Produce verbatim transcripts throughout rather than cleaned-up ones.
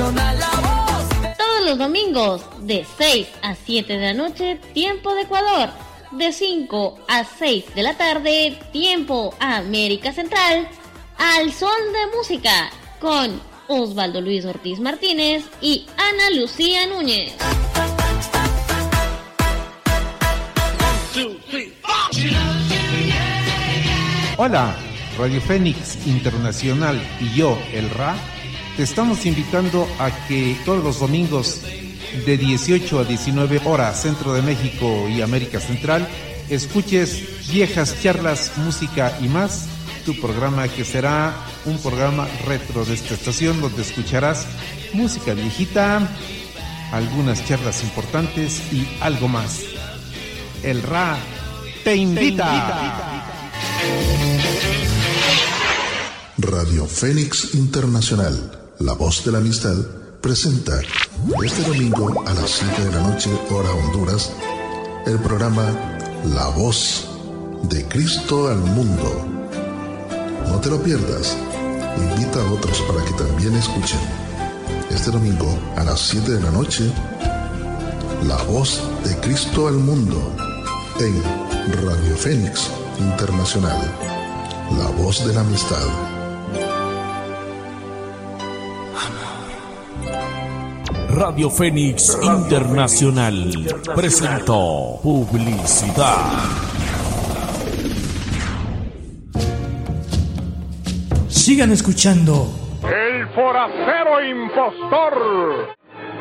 internacional, la voz. Todos los domingos de seis a siete de la noche, tiempo de Ecuador. De cinco a seis de la tarde, tiempo América Central. Al son de música con Osvaldo Luis Ortiz Martínez y Ana Lucía Núñez. Hola, Radio Fénix Internacional y yo, el Ra, te estamos invitando a que todos los domingos de dieciocho a diecinueve horas, Centro de México y América Central, escuches Viejas Charlas, Música y Más, tu programa que será un programa retro de esta estación donde escucharás música viejita, algunas charlas importantes y algo más. El Ra te invita. Te invita. Radio Fénix Internacional, la voz de la amistad, presenta este domingo a las siete de la noche, hora Honduras, el programa La Voz de Cristo al Mundo. No te lo pierdas. Invita a otros para que también escuchen. Este domingo a las siete de la noche, La Voz de Cristo al Mundo en Radio Fénix Internacional, la voz de la amistad. Radio Fénix Radio Internacional, Internacional presentó publicidad. Sigan escuchando El Forastero Impostor.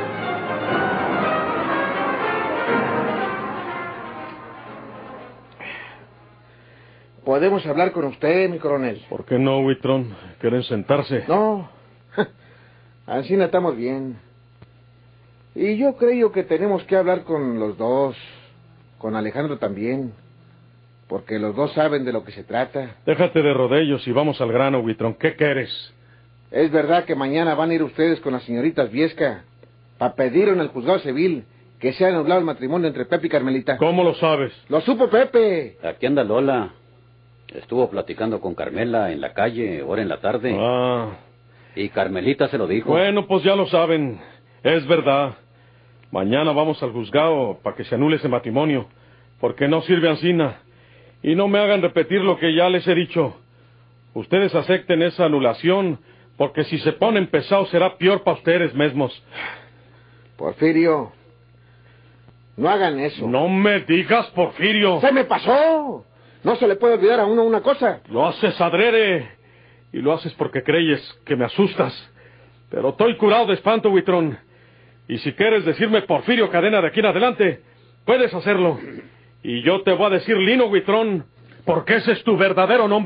¿Podemos hablar con usted, mi coronel? ¿Por qué no, Huitrón? ¿Quieren sentarse? No, así no estamos bien. Y yo creo que tenemos que hablar con los dos, con Alejandro también, porque los dos saben de lo que se trata. Déjate de rodellos y vamos al grano, Huitrón. ¿Qué quieres? Es verdad que mañana van a ir ustedes con las señoritas Viesca para pedir en el juzgado civil que se haya anulado el matrimonio entre Pepe y Carmelita. ¿Cómo lo sabes? Lo supo Pepe. Aquí anda Lola. Estuvo platicando con Carmela en la calle, ahora en la tarde. Ah. Y Carmelita se lo dijo. Bueno, pues ya lo saben. Es verdad. Mañana vamos al juzgado para que se anule ese matrimonio, porque no sirve ansina. Y no me hagan repetir lo que ya les he dicho. Ustedes acepten esa anulación, porque si se ponen pesados será peor para ustedes mismos. Porfirio, no hagan eso. No me digas, Porfirio. ¡Se me pasó! No se le puede olvidar a uno una cosa. Lo haces adrede, y lo haces porque creyes que me asustas. Pero estoy curado de espanto, Huitrón. Y si quieres decirme Porfirio Cadena de aquí en adelante, puedes hacerlo. Y yo te voy a decir Lino Huitrón, porque ese es tu verdadero nombre.